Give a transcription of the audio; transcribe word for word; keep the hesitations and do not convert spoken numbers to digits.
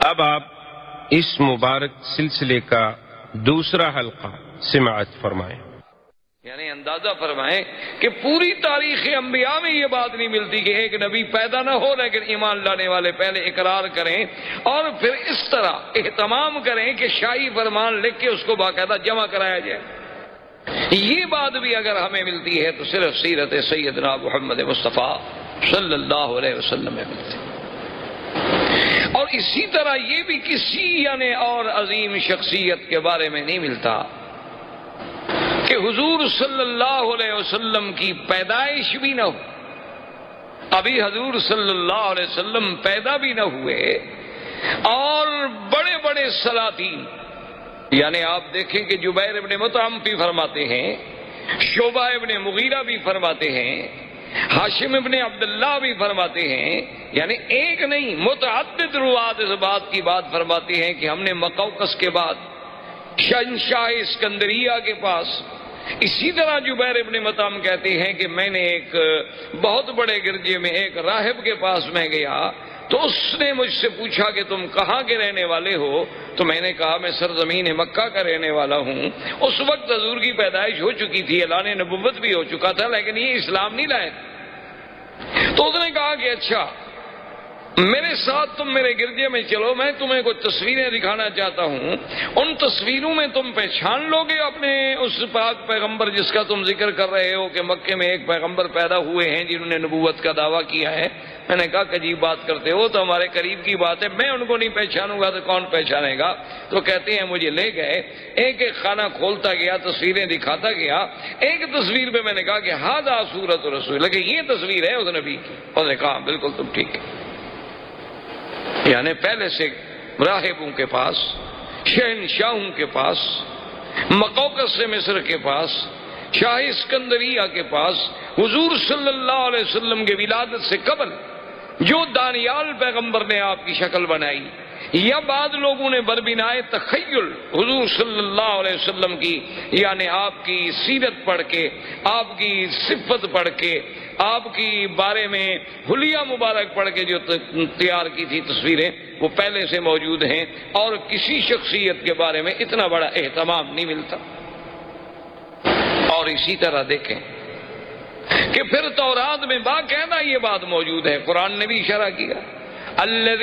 اب آپ اس مبارک سلسلے کا دوسرا حلقہ سماعت فرمائیں۔ یعنی اندازہ فرمائیں کہ پوری تاریخ انبیاء میں یہ بات نہیں ملتی کہ ایک نبی پیدا نہ ہو لیکن ایمان لانے والے پہلے اقرار کریں اور پھر اس طرح اہتمام کریں کہ شاہی فرمان لکھ کے اس کو باقاعدہ جمع کرایا جائے۔ یہ بات بھی اگر ہمیں ملتی ہے تو صرف سیرت سیدنا محمد مصطفیٰ صلی اللہ علیہ وسلم میں ملتی ہے۔ اور اسی طرح یہ بھی کسی یعنی اور عظیم شخصیت کے بارے میں نہیں ملتا کہ حضور صلی اللہ علیہ وسلم کی پیدائش بھی نہ ہو، ابھی حضور صلی اللہ علیہ وسلم پیدا بھی نہ ہوئے، اور بڑے بڑے سلاطین یعنی آپ دیکھیں کہ جبیر ابن مطعم بھی فرماتے ہیں، شعبہ ابن مغیرہ بھی فرماتے ہیں، ہاشم ابن عبداللہ بھی فرماتے ہیں، یعنی ایک نہیں متعدد روات اس بات کی بات فرماتے ہیں کہ ہم نے مقوقس کے بعد شہنشاہ اسکندریہ کے پاس، اسی طرح جبیر ابن مطعم کہتے ہیں کہ میں نے ایک بہت بڑے گرجے میں ایک راہب کے پاس میں گیا تو اس نے مجھ سے پوچھا کہ تم کہاں کے رہنے والے ہو، تو میں نے کہا میں سرزمین مکہ کا رہنے والا ہوں۔ اس وقت حضور کی پیدائش ہو چکی تھی، اعلان نبوت بھی ہو چکا تھا، لیکن یہ اسلام نہیں لائے۔ تو اس نے کہا کہ اچھا میرے ساتھ تم میرے گرجے میں چلو، میں تمہیں کچھ تصویریں دکھانا چاہتا ہوں، ان تصویروں میں تم پہچان لو گے اپنے اس پاک پیغمبر جس کا تم ذکر کر رہے ہو کہ مکے میں ایک پیغمبر پیدا ہوئے ہیں جنہوں نے نبوت کا دعویٰ کیا ہے۔ میں نے کہا کہ عجیب بات کرتے ہو، تو ہمارے قریب کی بات ہے، میں ان کو نہیں پہچانوں گا تو کون پہچانے گا؟ تو کہتے ہیں مجھے لے گئے، ایک ایک خانہ کھولتا گیا، تصویریں دکھاتا گیا۔ ایک تصویر پہ میں نے کہا کہ ہذا صورت رسول، لیکن یہ تصویر ہے اس نبی کی۔ اس نے کہا بالکل تم ٹھیک ہے، یعنی پہلے سے راہبوں کے پاس، شہنشاہوں کے پاس، مقوقس سے مصر کے پاس، شاہ اسکندریہ کے پاس، حضور صلی اللہ علیہ وسلم کے ولادت سے قبل جو دانیال پیغمبر نے آپ کی شکل بنائی، یا بعض لوگوں نے بربنائے تخیل حضور صلی اللہ علیہ وسلم کی یعنی آپ کی سیرت پڑھ کے، آپ کی صفت پڑھ کے، آپ کی بارے میں حلیہ مبارک پڑھ کے جو تیار کی تھی تصویریں، وہ پہلے سے موجود ہیں، اور کسی شخصیت کے بارے میں اتنا بڑا اہتمام نہیں ملتا۔ اور اسی طرح دیکھیں کہ پھر تورات میں باقاعدہ یہ بات موجود ہے، قرآن نے بھی اشارہ کیا،